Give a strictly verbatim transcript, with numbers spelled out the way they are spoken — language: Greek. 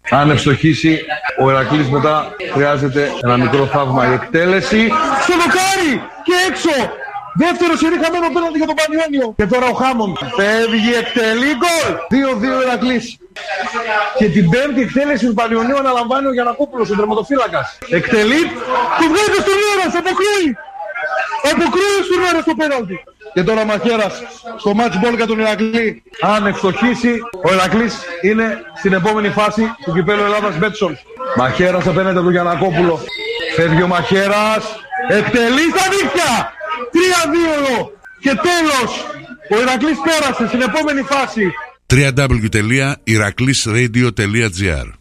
Αν ευστοχίσει ο Ηρακλής μετά χρειάζεται ένα μικρό θαύμα η εκτέλεση. Στο δοκάρι και έξω. Δεύτερο σερί χαμένο πέναντι για τον Πανιόνιο. Και τώρα ο Χάμον φεύγει, εκτελεί γκολ. δύο δύο Ηρακλής. Και την πέμπτη εκτέλεση του Πανιονίου αναλαμβάνει ο Γιαννακόπουλος, ο τερματοφύλακας. Εκτελεί, του βγάζει στον Λέρας, αποκρούει. Αποκρούει στον Λέρας το πέναντι. Και τώρα Μαχαίρας στο match ball για τον Ηρακλή. Αν ευστοχίσει, ο Ηρακλής είναι στην επόμενη φάση του κυπέλλου Ελλάδας Μπέτσον. Μαχαίρας απέναντι από τον Γιαννακόπουλο. Φεύγει ο Μαχαίρας, εκτελεί στα δίχτυα. τρία δύο και τέλος. Ο Ηρακλής πέρασε στην επόμενη φάση. double-u double-u double-u τελεία ηρακλής radio τελεία τζι άρ